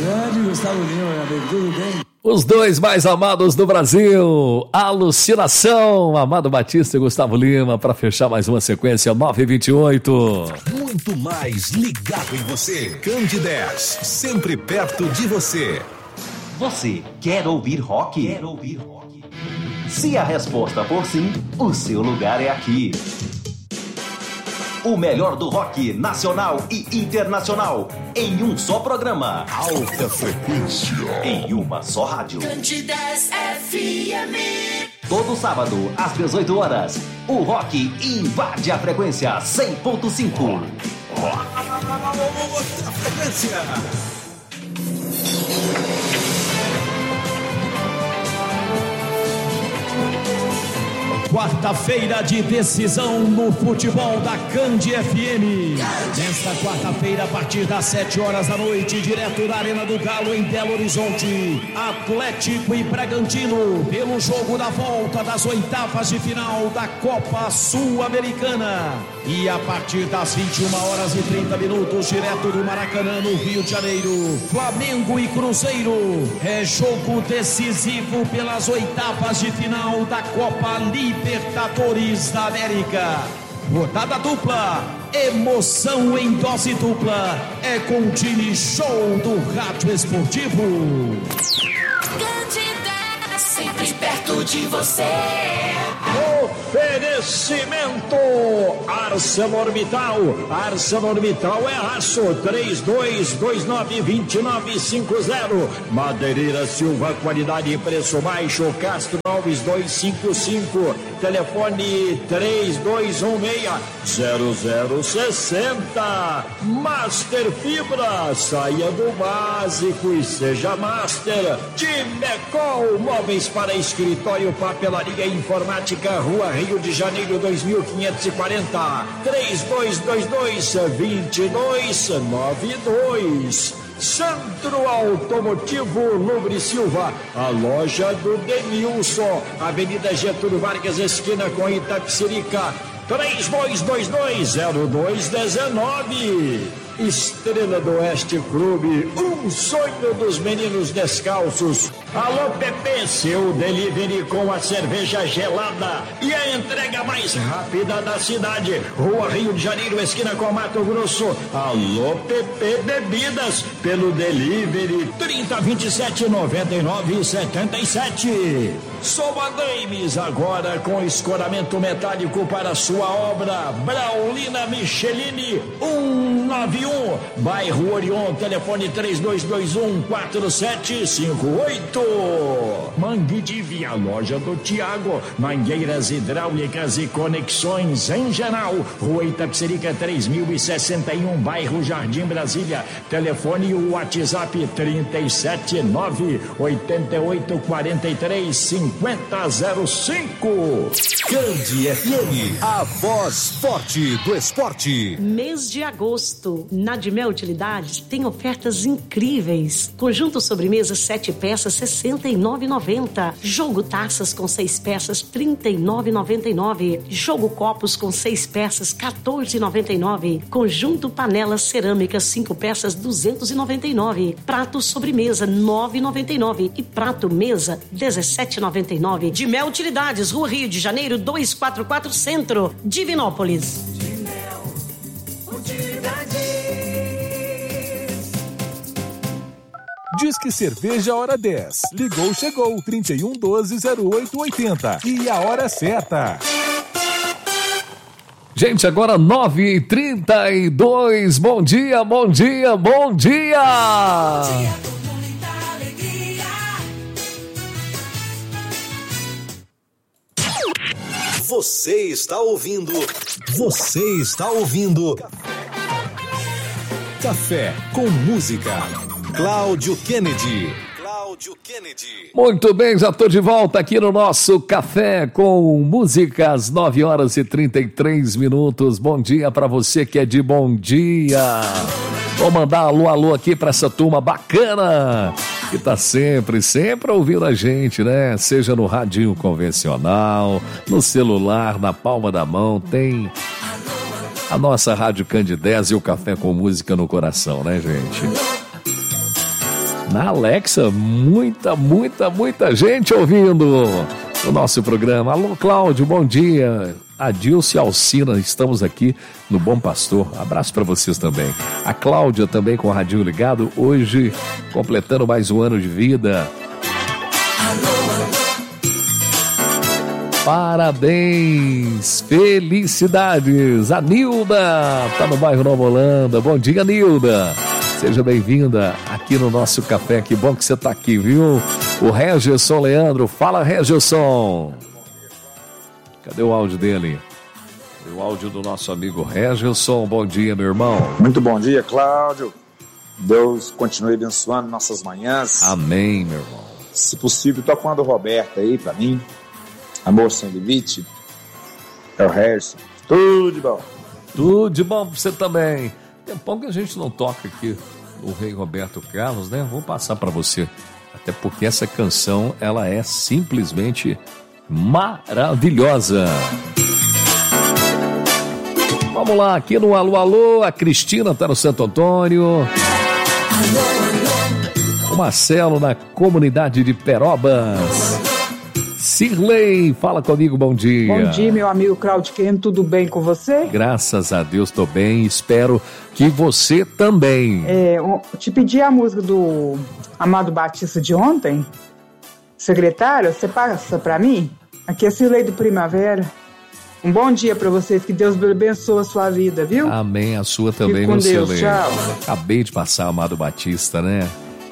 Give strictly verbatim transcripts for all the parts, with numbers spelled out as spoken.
Grande Gustavo Lima, meu amigo, tudo bem? Os dois mais amados do Brasil, Alucinação, Amado Batista e Gustavo Lima, para fechar mais uma sequência nove e vinte e oito. Muito mais ligado em você. Candidez, sempre perto de você. Você quer ouvir rock? Quer ouvir rock? Se a resposta for sim, o seu lugar é aqui. O melhor do rock nacional e internacional em um só programa. Alta frequência. Em uma só rádio. Candidez F M. Todo sábado, às dezoito horas, o rock invade a frequência cem ponto cinco. Alta frequência. Quarta-feira de decisão no futebol da Candi F M. Nesta quarta-feira, a partir das sete horas da noite, direto da Arena do Galo, em Belo Horizonte, Atlético e Bragantino, pelo jogo da volta das oitavas de final da Copa Sul-Americana. E a partir das vinte e uma horas e trinta minutos, direto do Maracanã, no Rio de Janeiro, Flamengo e Cruzeiro. É jogo decisivo pelas oitavas de final da Copa Libertadores da América. Rodada dupla, emoção em dose dupla. É com o time show do Rádio Esportivo. Candidez, sempre perto de você. Oferecimento ArcelorMittal. ArcelorMittal é aço. Três dois dois nove, dois nove cinco zero. Madeireira Silva, qualidade e preço baixo. Castro Alves dois cinco cinco. Telefone três dois um seis zero zero seis zero. Master Fibra, saia do básico e seja Master. Timecol, móveis para escritório, papelaria e informática, Rua Rio de Janeiro dois mil quinhentos e quarenta. três dois dois dois, dois dois nove dois. Centro Automotivo Lubre Silva, a loja do Denilson, Avenida Getúlio Vargas, esquina com Itapecerica, três dois dois dois, zero dois um nove. Estrela do Oeste Clube, um sonho dos meninos descalços. Alô Pepe, seu delivery com a cerveja gelada e a entrega mais rápida da cidade. Rua Rio de Janeiro, esquina com Mato Grosso. Alô Pepe Bebidas, pelo delivery trinta, vinte e sete, noventa e nove, setenta e sete. Soma Games, agora com escoramento metálico para sua obra. Braulina Michelini, um nove um, bairro Orion, telefone três dois dois um, quatro sete cinco oito. Mangue de Via, loja do Tiago, mangueiras hidráulicas e conexões em geral. Rua Itapecerica três mil e sessenta e um, bairro Jardim Brasília, telefone e o WhatsApp trinta e sete nove, oitenta e oito, quarenta e três, cinquenta zero cinco. Candi F M, a voz forte do esporte. Mês de agosto, na Dimel Utilidades tem ofertas incríveis. Conjunto sobremesa sete peças, sessenta e nove reais e noventa centavos. Jogo taças com seis peças, trinta e nove reais e noventa e nove centavos. Jogo copos com seis peças, quatorze reais e noventa e nove centavos. Conjunto panelas cerâmicas cinco peças, duzentos e noventa e nove centavos. Prato sobremesa nove reais e noventa e nove centavos e prato mesa dezessete reais e noventa e nove centavos. Dimel Utilidades, Rua Rio de Janeiro duzentos e quarenta e quatro, Centro, Divinópolis. Disque Cerveja Hora dez. Ligou, chegou. trinta e um, doze, zero oito, oitenta. E a hora certa. Gente, agora nove e trinta e dois. Bom dia, bom dia, bom dia. Bom dia, muita alegria. Você está ouvindo. Você está ouvindo. Café com música. Cláudio Kennedy. Cláudio Kennedy. Muito bem, já estou de volta aqui no nosso Café com Músicas, nove horas e trinta e três minutos. Bom dia para você que é de bom dia. Vou mandar alô, alô aqui para essa turma bacana que tá sempre, sempre ouvindo a gente, né? Seja no radinho convencional, no celular, na palma da mão, tem a nossa Rádio Candidez e o Café com Música no coração, né, gente? Na Alexa, muita, muita, muita gente ouvindo o nosso programa. Alô, Cláudio, bom dia. Adilce e Alcina, estamos aqui no Bom Pastor. Abraço para vocês também. A Cláudia também com o radinho ligado, hoje completando mais um ano de vida. Parabéns, felicidades. A Nilda tá no bairro Nova Holanda. Bom dia, Nilda. Seja bem-vinda aqui no nosso café. Que bom que você tá aqui, viu? O Regerson Leandro. Fala, Regerson. Cadê o áudio dele? O áudio do nosso amigo Regerson. Bom dia, meu irmão. Muito bom dia, Cláudio. Deus continue abençoando nossas manhãs. Amém, meu irmão. Se possível, tocando o Roberto aí pra mim. Amor sem limite. É o Regerson. Tudo de bom. Tudo de bom pra você também. Tempão que a gente não toca aqui o Rei Roberto Carlos, né? Vou passar pra você. Até porque essa canção, ela é simplesmente maravilhosa. Vamos lá, aqui no Alô Alô, a Cristina tá no Santo Antônio. O Marcelo na comunidade de Perobas. Cirlei, fala comigo, bom dia. Bom dia, meu amigo Claudio Kennedy, tudo bem com você? Graças a Deus, tô bem, espero que você também. É, eu te pedi a música do Amado Batista de ontem, secretário, você passa pra mim? Aqui é Cirlei do Primavera. Um bom dia pra vocês, que Deus abençoe a sua vida, viu? Amém, a sua também, meu Cirlei. Deus, tchau. Acabei de passar Amado Batista, né?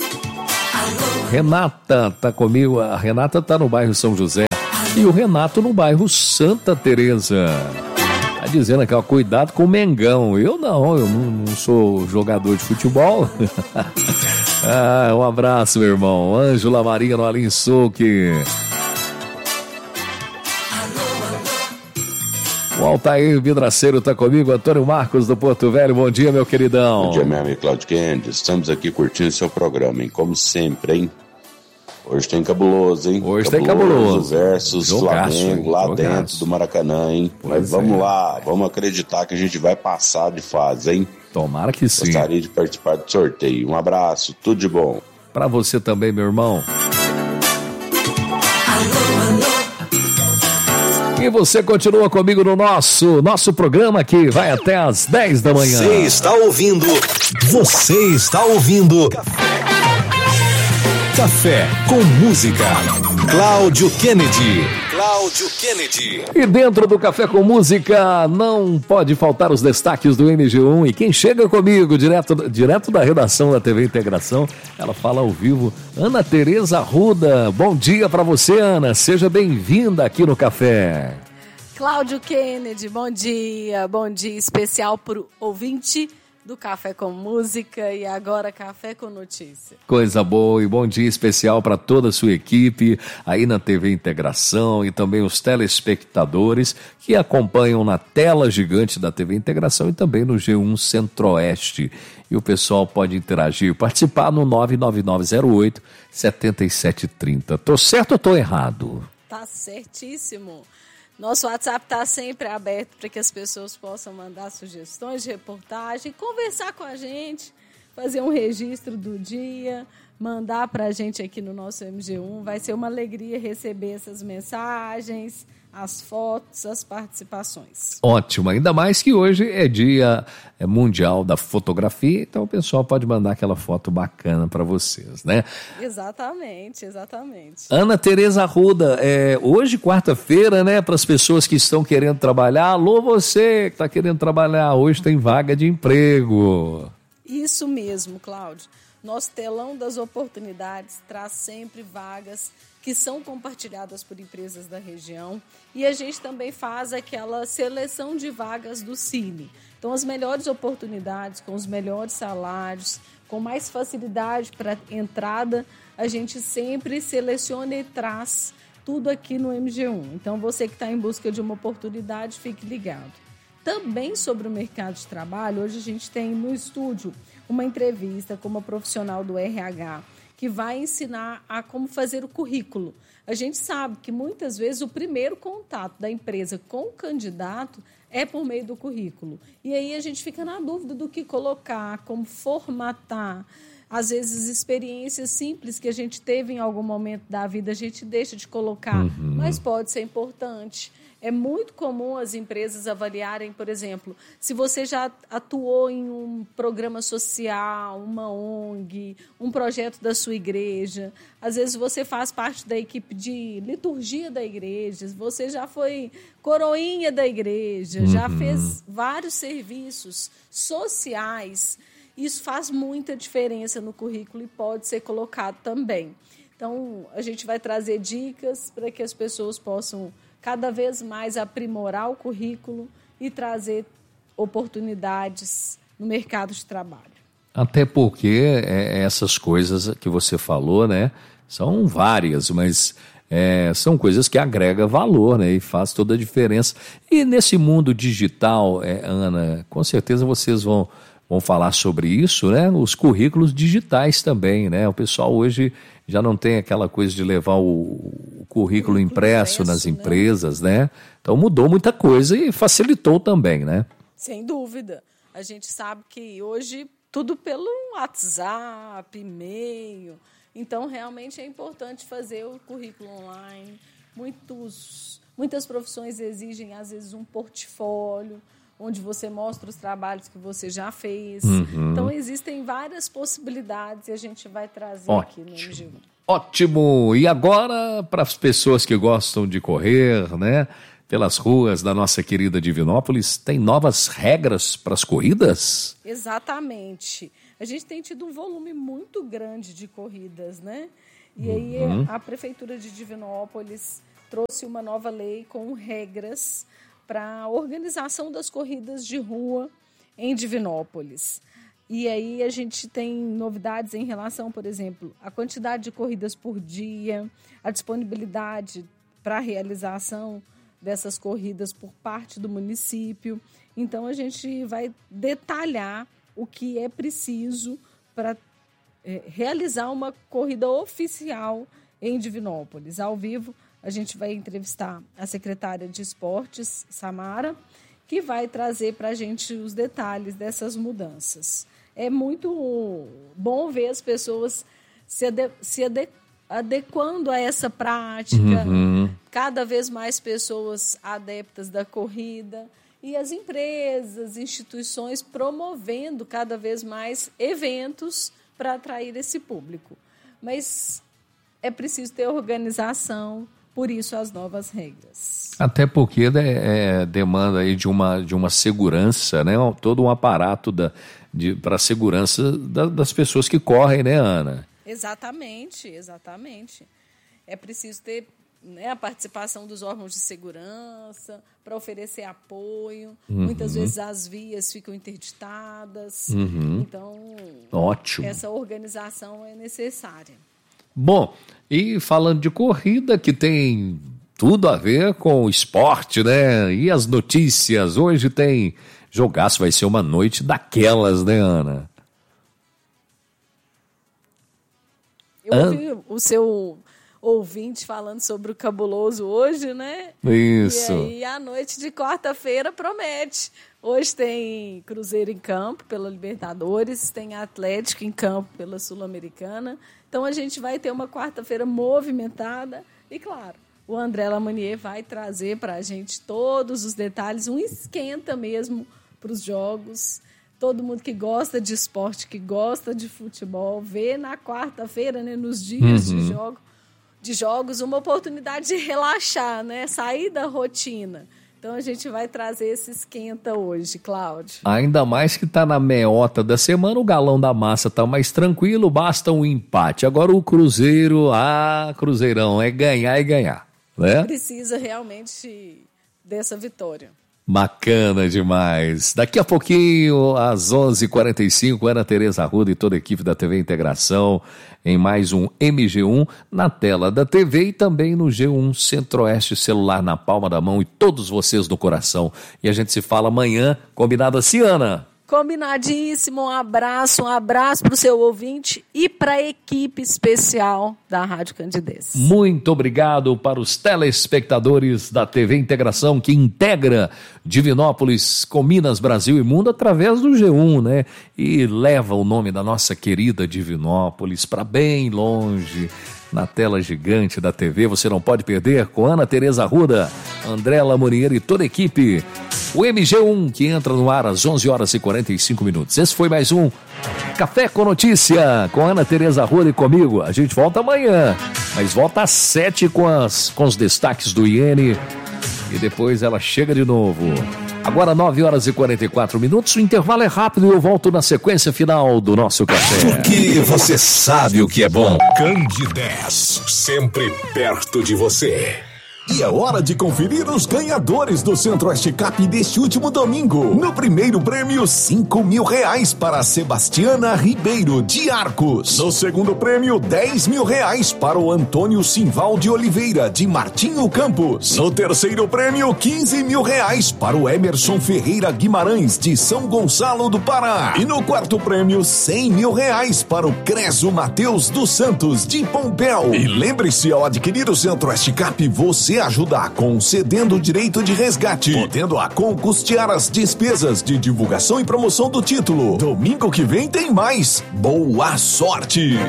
Renata tá comigo, a Renata tá no bairro São José e o Renato no bairro Santa Teresa. Tá dizendo aqui, ó, cuidado com o Mengão. Eu não, eu não, não sou jogador de futebol. Ah, um abraço, meu irmão. Ângela Maria no Alim Souque. O Altair Vidraceiro tá comigo, Antônio Marcos do Porto Velho. Bom dia, meu queridão. Bom dia, meu amigo Claudio Kennedy. Estamos aqui curtindo seu programa, hein? Como sempre, hein? Hoje tem cabuloso, hein? Hoje cabuloso tem cabuloso. Versus Jogaço, Flamengo, hein? lá Jogaço. dentro do Maracanã, hein? Pois Mas vamos é. lá, vamos acreditar que a gente vai passar de fase, hein? Tomara que sim. Gostaria de participar do sorteio. Um abraço, tudo de bom. Pra você também, meu irmão. E você continua comigo no nosso, nosso programa que vai até às dez da manhã. Você está ouvindo. Você está ouvindo. Café com Música. Cláudio Kennedy. Cláudio Kennedy. E dentro do Café com Música não pode faltar os destaques do M G um. E quem chega comigo direto, direto da redação da T V Integração, ela fala ao vivo, Ana Tereza Arruda. Bom dia pra você, Ana. Seja bem-vinda aqui no Café. Cláudio Kennedy, bom dia. Bom dia especial pro ouvinte do Café com Música e agora Café com Notícia. Coisa boa e bom dia especial para toda a sua equipe aí na T V Integração e também os telespectadores que acompanham na tela gigante da T V Integração e também no G um Centro-Oeste. E o pessoal pode interagir, participar no nove nove nove zero oito sete sete três zero. Tô certo ou tô errado? Tá certíssimo. Nosso WhatsApp está sempre aberto para que as pessoas possam mandar sugestões de reportagem, conversar com a gente, fazer um registro do dia, mandar para a gente aqui no nosso M G um. Vai ser uma alegria receber essas mensagens, as fotos, as participações. Ótimo, ainda mais que hoje é dia mundial da fotografia, então o pessoal pode mandar aquela foto bacana para vocês, né? Exatamente, exatamente. Ana Tereza Arruda, é, hoje quarta-feira, né, para as pessoas que estão querendo trabalhar, alô você que está querendo trabalhar, hoje tem vaga de emprego. Isso mesmo, Cláudio. Nosso telão das oportunidades traz sempre vagas que são compartilhadas por empresas da região e a gente também faz aquela seleção de vagas do Cine. Então, as melhores oportunidades, com os melhores salários, com mais facilidade para entrada, a gente sempre seleciona e traz tudo aqui no M G um. Então, você que está em busca de uma oportunidade, fique ligado. Também sobre o mercado de trabalho, hoje a gente tem no estúdio uma entrevista com uma profissional do R H que vai ensinar a como fazer o currículo. A gente sabe que muitas vezes o primeiro contato da empresa com o candidato é por meio do currículo. E aí a gente fica na dúvida do que colocar, como formatar, às vezes, experiências simples que a gente teve em algum momento da vida, a gente deixa de colocar, uhum. mas pode ser importante. É muito comum as empresas avaliarem, por exemplo, se você já atuou em um programa social, uma O N G, um projeto da sua igreja. Às vezes você faz parte da equipe de liturgia da igreja, você já foi coroinha da igreja, uhum. já fez vários serviços sociais. Isso faz muita diferença no currículo e pode ser colocado também. Então, a gente vai trazer dicas para que as pessoas possam cada vez mais aprimorar o currículo e trazer oportunidades no mercado de trabalho. Até porque é, essas coisas que você falou, né, são várias, mas é, são coisas que agregam valor, né, e faz toda a diferença. E nesse mundo digital, é, Ana, com certeza vocês vão, vão falar sobre isso, né, os currículos digitais também, né, o pessoal hoje já não tem aquela coisa de levar o, o currículo, currículo impresso, impresso nas né? empresas, né? Então mudou muita coisa e facilitou também, né? Sem dúvida. A gente sabe que hoje tudo pelo WhatsApp, e-mail. Então, realmente é importante fazer o currículo online. Muitos, muitas profissões exigem, às vezes, um portfólio, onde você mostra os trabalhos que você já fez. Uhum. Então, existem várias possibilidades e a gente vai trazer Ótimo. aqui no M G um. Ótimo! E agora, para as pessoas que gostam de correr, né, pelas ruas da nossa querida Divinópolis, tem novas regras para as corridas? Exatamente. A gente tem tido um volume muito grande de corridas, né? E aí uhum. a Prefeitura de Divinópolis trouxe uma nova lei com regras para a organização das corridas de rua em Divinópolis. E aí a gente tem novidades em relação, por exemplo, à quantidade de corridas por dia, a disponibilidade para a realização dessas corridas por parte do município. Então, a gente vai detalhar o que é preciso para é, realizar uma corrida oficial em Divinópolis. Ao vivo, a gente vai entrevistar a secretária de Esportes, Samara, que vai trazer para a gente os detalhes dessas mudanças. É muito bom ver as pessoas se, ade- se ade- adequando a essa prática, uhum. cada vez mais pessoas adeptas da corrida e as empresas, instituições promovendo cada vez mais eventos para atrair esse público. Mas é preciso ter organização, por isso as novas regras. Até porque é, é, demanda aí de uma, de uma segurança, né? Todo um aparato da, para a segurança da, das pessoas que correm, né, Ana? Exatamente, exatamente. É preciso ter, né, a participação dos órgãos de segurança para oferecer apoio. Uhum. Muitas vezes as vias ficam interditadas. Uhum. Então, Ótimo. Essa organização é necessária. Bom, e falando de corrida, que tem tudo a ver com o esporte, né? E as notícias, hoje tem jogaço, vai ser uma noite daquelas, né, Ana? Eu An... ouvi o seu ouvinte falando sobre o Cabuloso hoje, né? Isso. E aí a noite de quarta-feira promete. Hoje tem Cruzeiro em campo pela Libertadores, tem Atlético em campo pela Sul-Americana. Então a gente vai ter uma quarta-feira movimentada e, claro, o André Lamanier vai trazer para a gente todos os detalhes, um esquenta mesmo para os jogos. Todo mundo que gosta de esporte, que gosta de futebol, vê na quarta-feira, né, nos dias uhum. de, jogo, de jogos, uma oportunidade de relaxar, né, sair da rotina. Então a gente vai trazer esse esquenta hoje, Cláudio. Ainda mais que está na meota da semana, o galão da massa está mais tranquilo, basta um empate. Agora o Cruzeiro, ah, Cruzeirão, é ganhar e ganhar, né? Precisa realmente dessa vitória. Bacana demais. Daqui a pouquinho, às onze e quarenta e cinco, Ana Tereza Arruda e toda a equipe da T V Integração em mais um M G um na tela da T V e também no G um Centro-Oeste, celular na palma da mão e todos vocês no coração. E a gente se fala amanhã, combinado assim, Ana? Combinadíssimo, um abraço, um abraço para o seu ouvinte e para a equipe especial da Rádio Candidez. Muito obrigado para os telespectadores da T V Integração, que integra Divinópolis com Minas, Brasil e Mundo através do G um, né? E leva o nome da nossa querida Divinópolis para bem longe. Na tela gigante da T V, você não pode perder, com Ana Tereza Arruda, André Lamonier e toda a equipe. O M G um, que entra no ar às onze horas e quarenta e cinco minutos. Esse foi mais um Café com Notícia, com Ana Tereza Arruda e comigo. A gente volta amanhã, mas volta às sete com, as, com os destaques do Iene. E depois ela chega de novo. Agora nove horas e quarenta e quatro minutos, o intervalo é rápido e eu volto na sequência final do nosso café. Porque você sabe o que é bom. Candidez, sempre perto de você. E é hora de conferir os ganhadores do Centro-Oeste Cap deste último domingo. No primeiro prêmio, cinco mil reais para Sebastiana Ribeiro, de Arcos. No segundo prêmio, dez mil reais para o Antônio Simval de Oliveira, de Martinho Campos. No terceiro prêmio, quinze mil reais para o Emerson Ferreira Guimarães, de São Gonçalo do Pará. E no quarto prêmio, cem mil reais para o Creso Mateus dos Santos, de Pompéu. E lembre-se, ao adquirir o Centro-Oeste Cap, você ajuda a concedendo o direito de resgate, podendo a Com custear as despesas de divulgação e promoção do título. Domingo que vem tem mais. Boa sorte!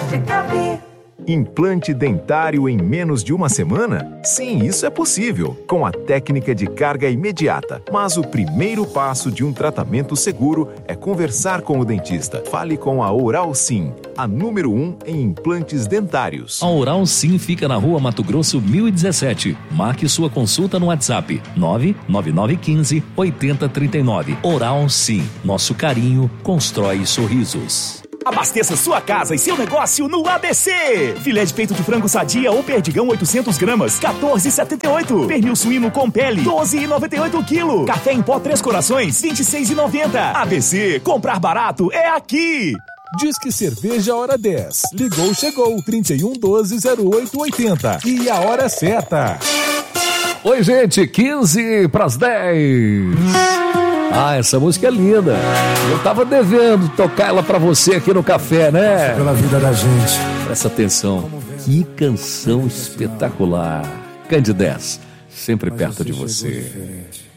Implante dentário em menos de uma semana? Sim, isso é possível, com a técnica de carga imediata. Mas o primeiro passo de um tratamento seguro é conversar com o dentista. Fale com a Oral Sim, a número um em implantes dentários. A Oral Sim fica na Rua Mato Grosso mil e dezessete. Marque sua consulta no WhatsApp nove nove nove um cinco oito zero três nove. Oral Sim, nosso carinho constrói sorrisos. Abasteça sua casa e seu negócio no A B C. Filé de peito de frango sadia ou perdigão oitocentos gramas, quatorze reais e setenta e oito. Pernil suíno com pele, doze reais e noventa e oito o quilo. Café em pó Três Corações, vinte e seis reais e noventa. A B C, comprar barato é aqui. Disque Cerveja Hora dez. Ligou, chegou. trinta e um, doze, zero oito, oitenta. E a hora certa. Oi, gente, quinze para as dez. Ah, essa música é linda. Eu tava devendo tocar ela pra você aqui no café, né? Pela vida da gente. Presta atenção. Que canção espetacular. Candidez, sempre perto de você.